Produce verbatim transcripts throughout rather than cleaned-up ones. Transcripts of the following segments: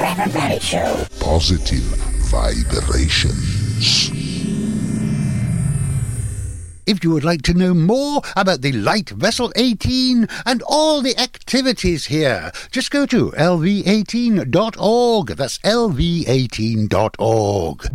Clive and Barry Show. Positive vibrations. If you would like to know more about the Light Vessel eighteen and all the activities here, just go to L V eighteen dot org. That's L V eighteen dot org.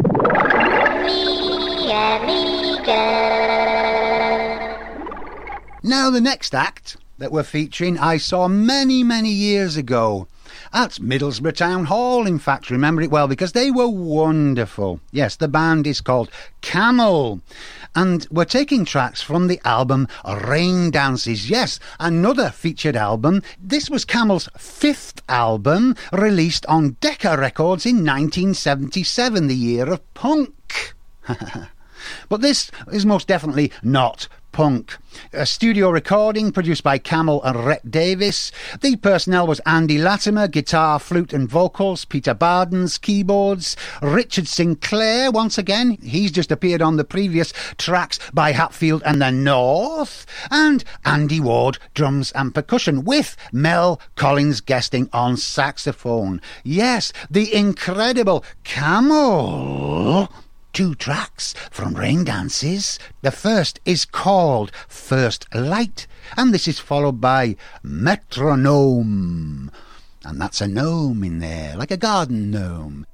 Now the next act that we're featuring I saw many, many years ago. At Middlesbrough Town Hall, in fact, remember it well, because they were wonderful. Yes, the band is called Camel, and we're taking tracks from the album Rain Dances. Yes, another featured album. This was Camel's fifth album, released on Decca Records in nineteen seventy-seven, the year of punk. But this is most definitely not punk. A studio recording produced by Camel and Rhett Davis. The personnel was Andy Latimer, guitar, flute and vocals, Peter Bardens, keyboards, Richard Sinclair, once again, he's just appeared on the previous tracks by Hatfield and the North, and Andy Ward, drums and percussion, with Mel Collins guesting on saxophone. Yes, the incredible Camel. Two tracks from Rain Dances. The first is called First Light, and this is followed by Metronome. And that's a gnome in there, like a garden gnome.